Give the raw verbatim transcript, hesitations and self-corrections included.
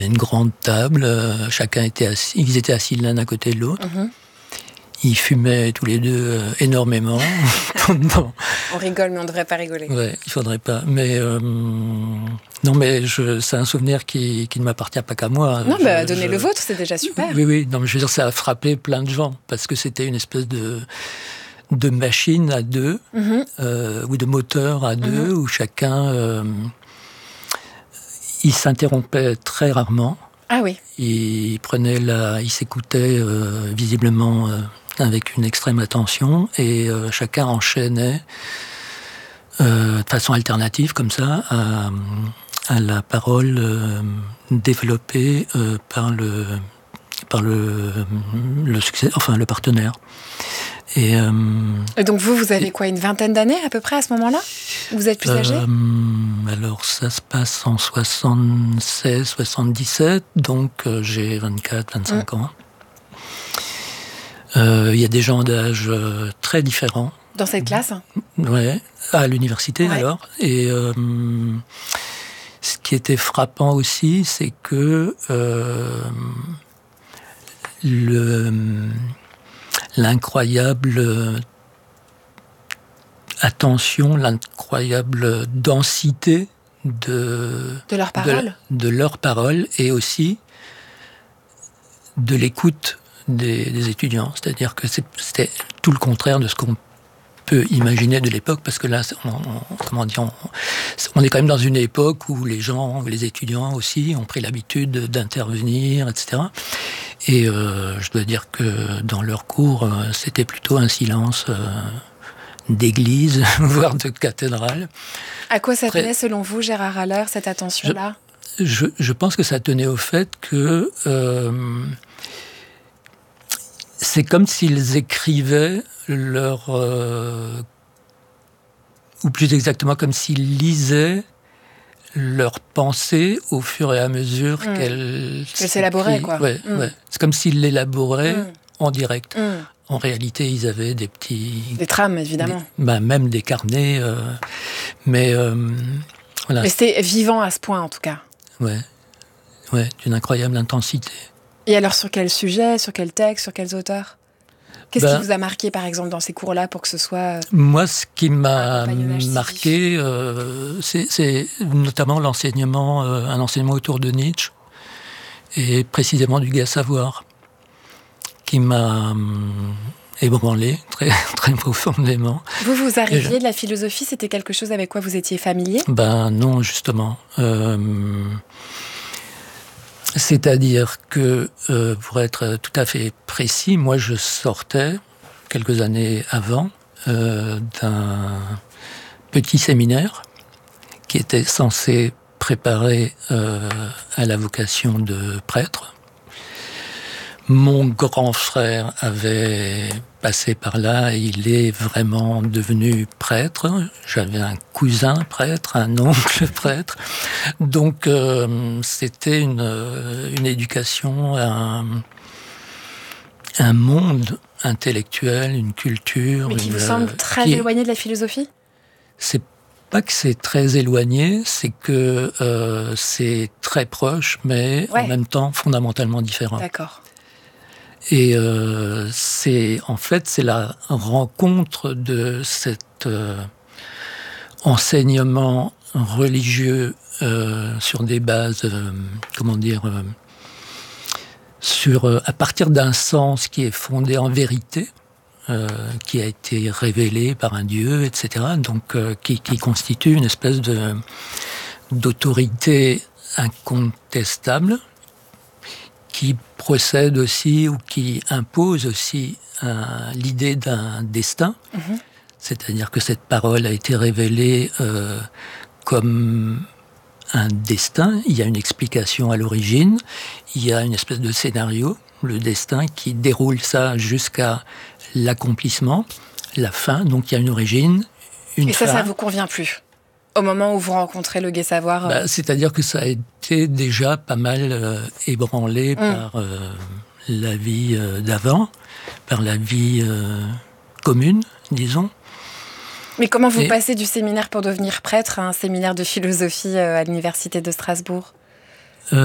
Une grande table, euh, chacun était assis, ils étaient assis l'un à côté de l'autre. Mm-hmm. Ils fumaient tous les deux euh, énormément. Bon. On rigole, mais on ne devrait pas rigoler. Ouais, il faudrait pas. Mais euh, non, mais je, c'est un souvenir qui, qui ne m'appartient pas qu'à moi. Non, je, bah, donnez je... le vôtre, c'est déjà super. Oui, oui. Non, mais je veux dire, ça a frappé plein de gens parce que c'était une espèce de de machine à deux mm-hmm. euh, ou de moteur à deux mm-hmm. où chacun euh, il s'interrompait très rarement. Ah oui. Il prenait la, il s'écoutait euh, visiblement. Euh, avec une extrême attention, et euh, chacun enchaînait euh, de façon alternative, comme ça, à, à la parole euh, développée euh, par le par le, le succès, enfin le partenaire. Et, euh, et donc vous, vous avez et, quoi, une vingtaine d'années à peu près à ce moment-là? Vous êtes plus âgé? euh, Alors ça se passe en soixante-seize soixante-dix-sept, donc euh, j'ai vingt-quatre vingt-cinq mmh. ans. Il euh, y a des gens d'âge euh, très différents. Dans cette classe? Ouais, à l'université ouais. alors. Et euh, ce qui était frappant aussi, c'est que euh, le, l'incroyable attention, l'incroyable densité de, de leurs paroles, de, de leurs paroles et aussi de l'écoute Des, des étudiants, c'est-à-dire que c'est, c'était tout le contraire de ce qu'on peut imaginer de l'époque, parce que là, on, on, comment dire, on, on est quand même dans une époque où les gens, les étudiants aussi, ont pris l'habitude d'intervenir, et cetera. Et euh, je dois dire que dans leurs cours, c'était plutôt un silence euh, d'église, voire de cathédrale. À quoi ça tenait, selon vous, Gérard Haller, cette attention-là ? je, je, je pense que ça tenait au fait que euh, c'est comme s'ils écrivaient leur... Euh, ou plus exactement, comme s'ils lisaient leurs pensées au fur et à mesure mmh. qu'elles... Qu'elles s'élaboraient, quoi. Ouais, mmh. ouais. C'est comme s'ils l'élaboraient mmh. en direct. Mmh. En réalité, ils avaient des petits... Des trames, évidemment. Des, ben, même des carnets. Euh, mais euh, voilà. Mais c'était vivant à ce point, en tout cas. Ouais. Ouais, d'une incroyable intensité. Et alors, sur quel sujet, sur quel texte, sur quels auteurs ? Qu'est-ce ben, qui vous a marqué, par exemple, dans ces cours-là, pour que ce soit... Moi, ce qui m'a marqué, euh, c'est, c'est notamment l'enseignement, euh, un enseignement autour de Nietzsche, et précisément du gai savoir, qui m'a euh, ébranlé très, très profondément. Vous, vous arriviez je... de la philosophie, c'était quelque chose avec quoi vous étiez familier ? Ben non, justement. Euh, C'est-à-dire que, euh, pour être tout à fait précis, moi je sortais, quelques années avant, euh, d'un petit séminaire qui était censé préparer euh, à la vocation de prêtre. Mon grand frère avait passé par là, il est vraiment devenu prêtre. J'avais un cousin prêtre, un oncle prêtre. Donc euh, c'était une, une éducation, un, un monde intellectuel, une culture. Mais qui une, vous semble très qui, éloigné de la philosophie ? C'est pas que c'est très éloigné, c'est que euh, c'est très proche, mais ouais. en même temps fondamentalement différent. D'accord. Et euh, c'est en fait c'est la rencontre de cet euh, enseignement religieux euh, sur des bases, euh, comment dire, euh, sur euh, à partir d'un sens qui est fondé en vérité, euh, qui a été révélé par un Dieu, et cetera. Donc euh, qui, qui constitue une espèce de d'autorité incontestable, qui procède aussi ou qui impose aussi un, l'idée d'un destin. Mmh. C'est-à-dire que cette parole a été révélée euh, comme un destin. Il y a une explication à l'origine, il y a une espèce de scénario, le destin qui déroule ça jusqu'à l'accomplissement, la fin. Donc il y a une origine, une Et fin. ça, ça vous convient plus ? Au moment où vous rencontrez le gai savoir euh... bah, c'est-à-dire que ça a été déjà pas mal euh, ébranlé mmh. par euh, la vie euh, d'avant, par la vie euh, commune, disons. Mais comment vous Et... passez du séminaire pour devenir prêtre à un séminaire de philosophie euh, à l'université de Strasbourg ?